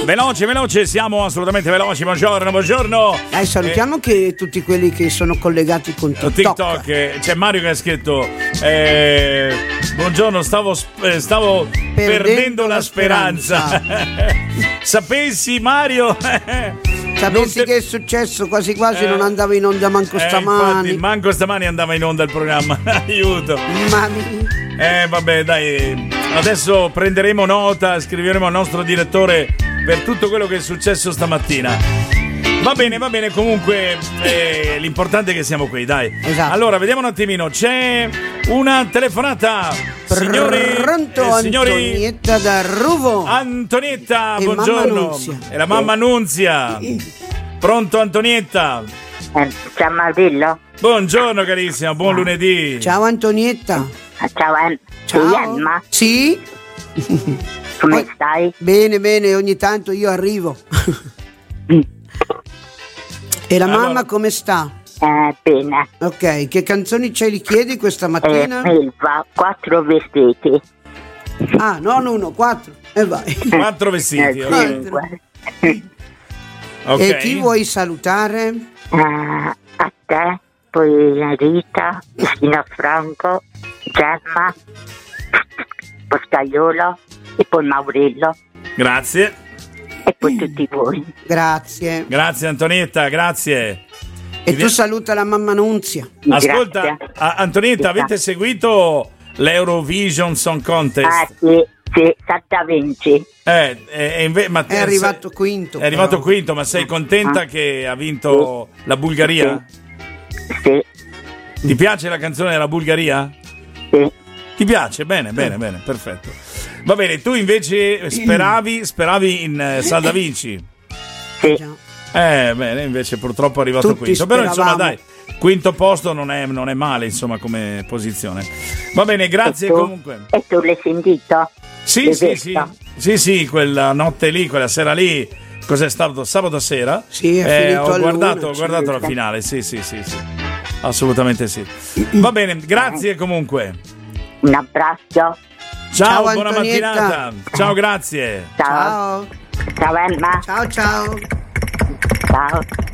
Veloce, siamo assolutamente veloci. Buongiorno. Salutiamo anche tutti quelli che sono collegati con TikTok. C'è Mario che ha scritto buongiorno, stavo perdendo la speranza. Sapessi, Mario? Sapessi che è successo, quasi non andava in onda manco stamani. Infatti, manco stamani andava in onda il programma. Aiuto. Vabbè, dai. Adesso prenderemo nota, scriveremo al nostro direttore per tutto quello che è successo stamattina. Va bene, comunque l'importante è che siamo qui, dai. Esatto. Allora, vediamo un attimino, c'è una telefonata. Pronto, signori, Antonietta da Ruvo. Antonietta, e buongiorno. È la mamma Nunzia. Pronto, Antonietta? Ciao Maurillo. Buongiorno carissima, buon lunedì. Ciao Antonietta. Ciao. Ciao. Emma? Sì. Come stai? Bene, ogni tanto io arrivo. E la mamma come sta? Bene. Ok, che canzoni ce li chiedi questa mattina? Melva, 4 vestiti. Ah, non 1, 4. E vai. 4 vestiti, ok. E chi vuoi salutare? A te, poi Rita, Sina Franco, Gemma, Poscagliolo e poi Maurillo. Grazie. E poi tutti voi. Grazie Antonietta, grazie. E tu saluta la mamma Nunzia. Ascolta, Antonietta, avete seguito l'Eurovision Song Contest? Sì, esattamente. Ma è arrivato quinto. È arrivato quinto, ma sei contenta che ha vinto la Bulgaria? Sì. Ti piace la canzone della Bulgaria? Sì. Ti piace? Bene, perfetto. Va bene, tu invece speravi in Salda Vinci? Sì. Bene, invece purtroppo è arrivato Tutti quinto. Però speravamo. insomma dai, quinto posto non è male insomma come posizione. Va bene, grazie comunque. E tu l'hai sentito? Sì, quella notte lì, quella sera lì, cos'è stato? Sabato sera? Sì, è finito ho guardato la finale, sì. Assolutamente sì. Va bene, grazie comunque. Un abbraccio. Ciao, buona Antonietta. mattinata. Ciao, grazie. Ciao Emma. Ciao. Ciao.